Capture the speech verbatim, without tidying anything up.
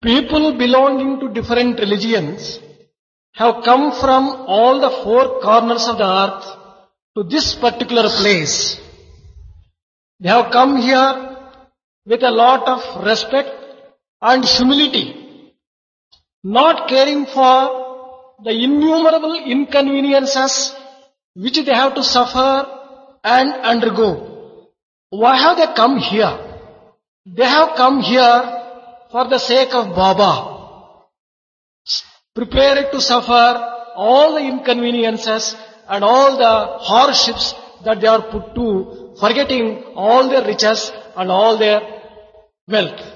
People belonging to different religions have come from all the four corners of the earth to this particular place. They have come here with a lot of respect and humility, not caring for the innumerable inconveniences which they have to suffer and undergo. Why have they come here? They have come here for the sake of Baba, prepared to suffer all the inconveniences and all the hardships that they are put to, forgetting all their riches and all their wealth.